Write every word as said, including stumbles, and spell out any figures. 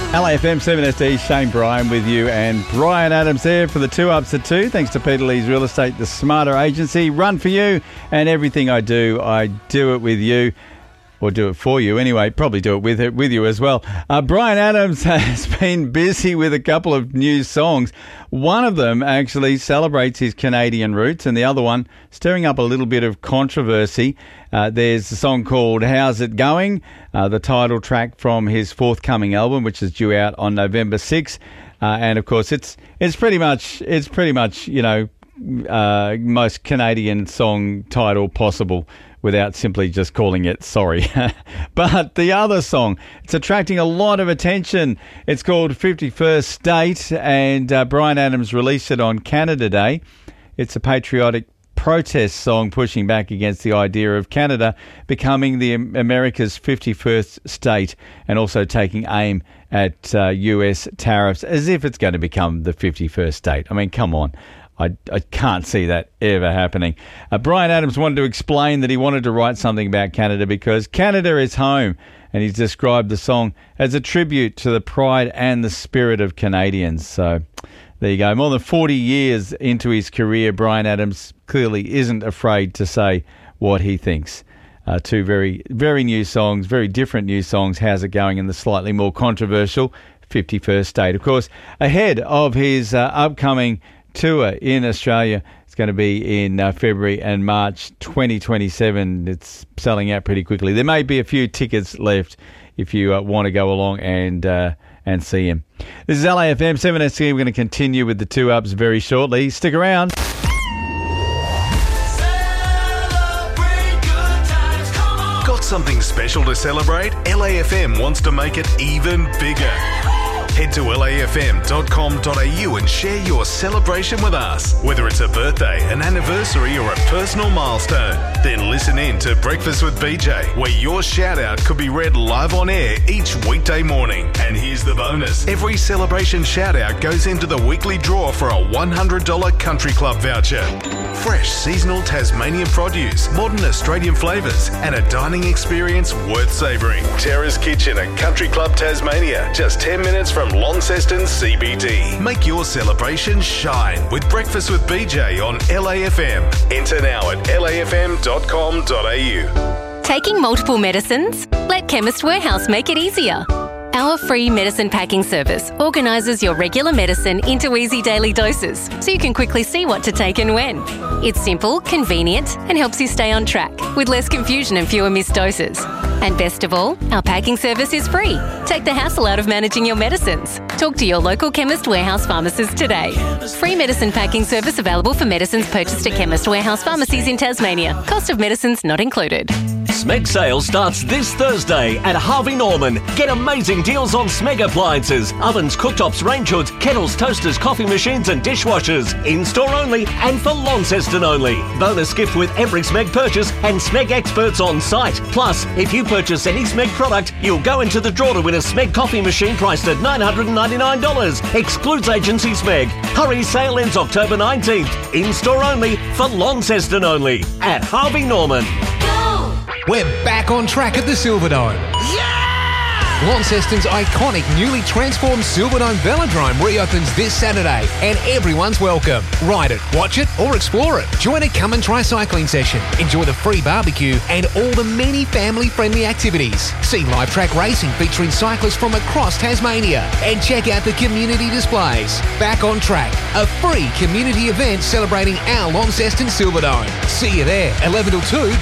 L A F M seven S D, Shane Bryan with you, and Bryan Adams there for the two ups at two. Thanks to Peter Lee's Real Estate, the smarter agency. Run for you, and everything I do, I do it with you. Or do it for you anyway, probably do it with it with you as well. Uh, Bryan Adams has been busy with a couple of new songs. One of them actually celebrates his Canadian roots, and the other one stirring up a little bit of controversy. Uh, there's a song called How's It Going, uh, the title track from his forthcoming album, which is due out on November sixth. Uh, and of course, it's it's pretty much it's pretty much you know uh, most Canadian song title possible, without simply just calling it Sorry. But the other song, it's attracting a lot of attention. It's called fifty-first State, and uh, Bryan Adams released it on Canada Day. It's a patriotic protest song pushing back against the idea of Canada becoming the America's fifty-first state, and also taking aim at uh, U S tariffs as if it's going to become the fifty-first state. I mean, come on. I, I can't see that ever happening. Uh, Bryan Adams wanted to explain that he wanted to write something about Canada because Canada is home, and he's described the song as a tribute to the pride and the spirit of Canadians. So there you go. More than forty years into his career, Bryan Adams clearly isn't afraid to say what he thinks. Uh, two very, very new songs, very different new songs. How's It Going? And the slightly more controversial fifty-first State. Of course, ahead of his uh, upcoming tour in Australia. It's going to be in uh, February and March twenty twenty-seven. It's selling out pretty quickly. There may be a few tickets left if you uh, want to go along and uh, and see him. This is L A F M seven S D. We're going to continue with the two ups very shortly. Stick around. Got something special to celebrate? L A F M wants to make it even bigger. Head to L A F M dot com dot A U and share your celebration with us. Whether it's a birthday, an anniversary or a personal milestone, then listen in to Breakfast with B J, where your shout out could be read live on air each weekday morning. And here's the bonus. Every celebration shout out goes into the weekly draw for a one hundred dollars Country Club voucher. Fresh seasonal Tasmanian produce, modern Australian flavours, and a dining experience worth savouring. Terra's Kitchen at Country Club Tasmania, just ten minutes from Launceston C B D. Make your celebration shine with Breakfast with B J on L A F M. Enter now at L A F M dot com dot A U. Taking multiple medicines? Let Chemist Warehouse make it easier. Our free medicine packing service organises your regular medicine into easy daily doses, so you can quickly see what to take and when. It's simple, convenient, and helps you stay on track, with less confusion and fewer missed doses. And best of all, our packing service is free. Take the hassle out of managing your medicines. Talk to your local Chemist Warehouse pharmacist today. Free medicine packing service available for medicines purchased at Chemist Warehouse pharmacies in Tasmania. Cost of medicines not included. Smeg sale starts this Thursday at Harvey Norman. Get amazing deals on Smeg appliances, ovens, cooktops, range hoods, kettles, toasters, coffee machines and dishwashers. In-store only and for Launceston only. Bonus gift with every Smeg purchase and Smeg experts on site. Plus, if you purchase any Smeg product, you'll go into the draw to win a Smeg coffee machine priced at nine hundred ninety-nine dollars. Excludes agency Smeg. Hurry, sale ends October nineteenth. In-store only for Launceston only at Harvey Norman. We're back on track at the Silverdome. Yeah! Launceston's iconic, newly transformed Silverdome Velodrome reopens this Saturday, and everyone's welcome. Ride it, watch it, or explore it. Join a come and try cycling session. Enjoy the free barbecue and all the many family-friendly activities. See live track racing featuring cyclists from across Tasmania, and check out the community displays. Back on track, a free community event celebrating our Launceston Silverdome. See you there, eleven till two.